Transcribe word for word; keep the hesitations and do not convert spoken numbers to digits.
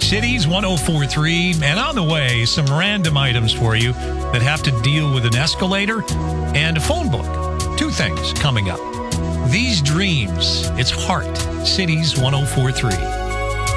Cities one oh four point three, and on the way, some random items for you that have to deal with an escalator and a phone book. Two things coming up. These Dreams, it's Heart, Cities one oh four point three.